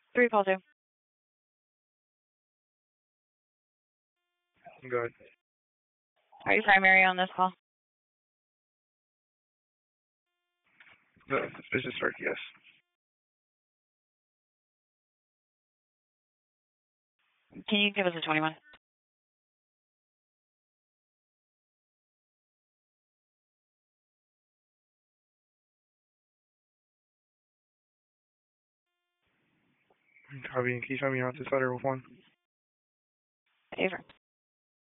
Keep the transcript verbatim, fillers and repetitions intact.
Three call two. Good. Are you primary on this call? The business start, yes. Can you give us a twenty-one? Copy. Can you tell me out this letter with one? Favor.